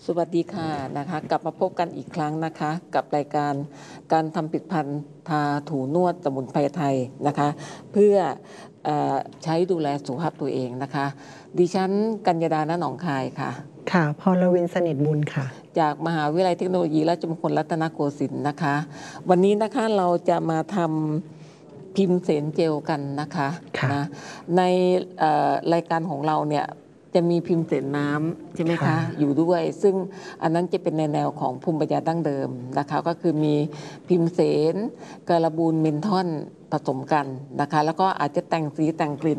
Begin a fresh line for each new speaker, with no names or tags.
สวัสดีค่ะนะคะกลับมาพบกันอีกครั้งนะคะกับรายการการทำผลิตภัณฑ์ทาถูนวดสมุนไพรไทยนะคะเพื่อใช้ดูแลสุขภาพตัวเองนะคะดิฉันกัญญาดา ณ หนองคายค่ะ
ค่ะพรวินสนิทบุญค่ะ
จากมหาวิทยาลัยเทคโนโลยีราชมงคลรัตนโกสินทร์นะคะวันนี้นะคะเราจะมาทำพิมพ์เสนเจลกันนะคะนะในรายการของเราเนี่ยจะมีพิมพ์เสนน้ำใช่ไหมคะอยู่ด้วยซึ่งอันนั้นจะเป็นในแนวของภูมิปัญญาดั้งเดิมนะคะก็คือมีพิมพ์เสนการบูนเมนทอนผสมกันนะคะแล้วก็อาจจะแต่งสีแต่งกลิ่น